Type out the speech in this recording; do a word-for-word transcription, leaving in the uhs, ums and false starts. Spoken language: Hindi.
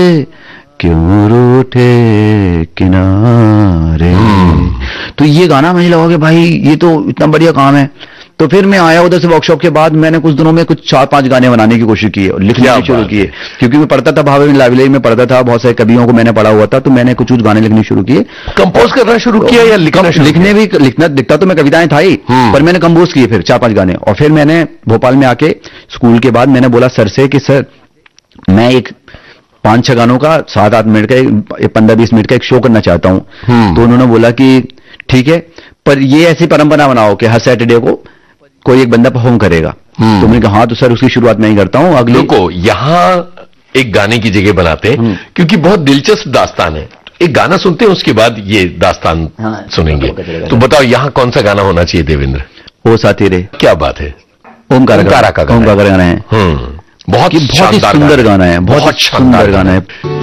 क्यों रूठे किनारे। तो ये गाना मुझे लगा कि भाई ये तो इतना बढ़िया काम है। तो फिर मैं आया उधर से वर्कशॉप के बाद, मैंने कुछ दिनों में कुछ चार पांच गाने बनाने की कोशिश की और लिखने की शुरू किए, क्योंकि मैं पढ़ता था भावे लाइब्रेरी में पढ़ता था, बहुत सारे कवियों को मैंने पढ़ा हुआ था, तो मैंने कुछ कुछ गाने लिखने शुरू किए। कंपोज करना शुरू किया या लिखना? लिखने भी लिखना लिखता तो मैं कविताएं था ही, पर मैंने कंपोज किए फिर चार पांच गाने। और फिर मैंने भोपाल में आके स्कूल के बाद मैंने बोला सर से कि सर मैं एक पांच छह गानों का सात आठ मिनट का पंद्रह बीस मिनट का एक शो करना चाहता हूं। तो उन्होंने बोला कि ठीक है, पर ये ऐसी परंपरा बनाओ कि हर सैटरडे को कोई एक बंदा परफॉर्म करेगा। तो मैंने कहा हाँ तो सर उसकी शुरुआत मैं ही करता हूं। अगले को यहां एक गाने की जगह बनाते हैं, क्योंकि बहुत दिलचस्प दास्तान है। एक गाना सुनते हैं, उसके बाद ये दास्तान हाँ, सुनेंगे। तो बताओ यहां कौन सा गाना होना चाहिए देवेंद्र? ओ साथी रे। क्या बात है, ओमकारा का गाना है। बहुत बहुत ही सुंदर गाना है, बहुत सुंदर गाना है।